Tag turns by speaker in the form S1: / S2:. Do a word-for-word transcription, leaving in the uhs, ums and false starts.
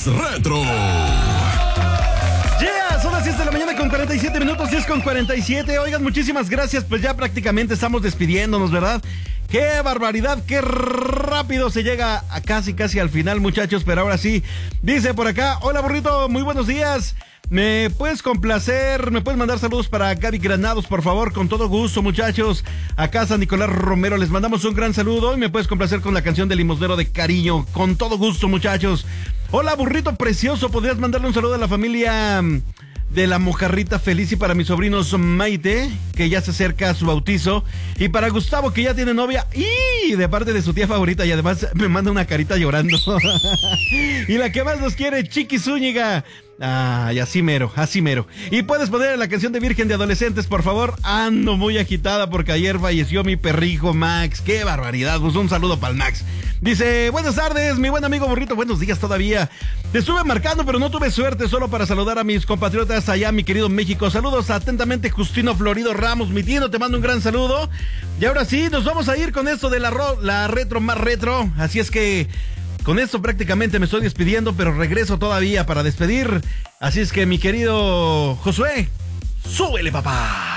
S1: más retro.
S2: Yeah, son las siete de la mañana con cuarenta y siete minutos, diez con cuarenta y siete. Oigan, muchísimas gracias, pues ya prácticamente estamos despidiéndonos, ¿verdad? ¡Qué barbaridad! ¡Qué rápido se llega a casi, casi al final, muchachos! Pero ahora sí, dice por acá, hola burrito, muy buenos días. ¿Me puedes complacer? ¿Me puedes mandar saludos para Gaby Granados, por favor? Con todo gusto, muchachos. Acá San Nicolás Romero, les mandamos un gran saludo. Y me puedes complacer con la canción de Limosnero de Cariño. Con todo gusto, muchachos. Hola, burrito precioso. ¿Podrías mandarle un saludo a la familia de la Mojarrita Feliz y para mis sobrinos Maite, que ya se acerca a su bautizo, y para Gustavo, que ya tiene novia, y de parte de su tía favorita, y además me manda una carita llorando? Y la que más nos quiere, Chiqui Zúñiga. Ay, así mero, así mero. Y puedes poner la canción de Virgen de Adolescentes, por favor. Ando muy agitada porque ayer falleció mi perrijo Max. ¡Qué barbaridad! Pues un saludo para el Max. Dice, buenas tardes, mi buen amigo burrito. Buenos días todavía. Te estuve marcando, pero no tuve suerte. Solo para saludar a mis compatriotas allá, mi querido México. Saludos atentamente, Justino Florido Ramos. Mi tío, te mando un gran saludo. Y ahora sí, nos vamos a ir con esto de la, ro- la retro más retro. Así es que con esto prácticamente me estoy despidiendo, pero regreso todavía para despedir. Así es que, mi querido Josué, súbele, papá.